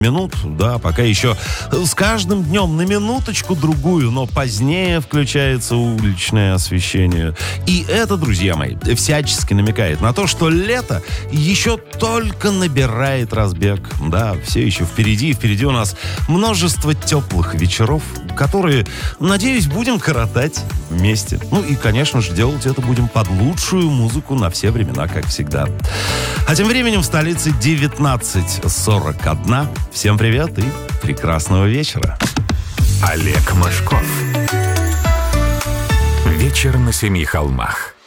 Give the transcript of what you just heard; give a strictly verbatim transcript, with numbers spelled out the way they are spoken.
минут, да, пока еще с каждым днем на минуточку-другую, но позднее включается уличное освещение. И это, друзья мои, всячески намекает на то, что лето еще только набирает разбег. Да, все еще впереди, впереди у нас множество теплых вечеров, которые, надеюсь, будем коротать вместе. Ну и, конечно же, делать это будем под лучшую музыку на все времена, как всегда. А тем временем в столице девятнадцать сорок один. Всем привет и прекрасного вечера. Олег Мошков. Вечер на семи холмах.